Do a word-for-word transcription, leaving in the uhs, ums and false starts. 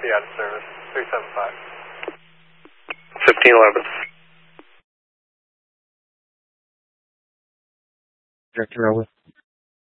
Copy, out of service. three seven five. fifteen eleven. Director Elwood.